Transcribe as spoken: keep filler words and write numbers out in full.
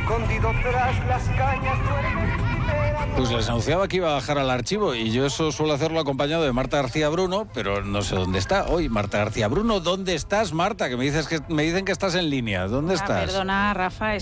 escondido tras las cañas duerme. Pues les anunciaba que iba a bajar al archivo y yo eso suelo hacerlo acompañado de Marta García Bruno, pero no sé dónde está hoy. Marta García Bruno, ¿dónde estás, Marta? Que me dices que me dicen que estás en línea. ¿Dónde Ah, estás? Perdona, Rafa.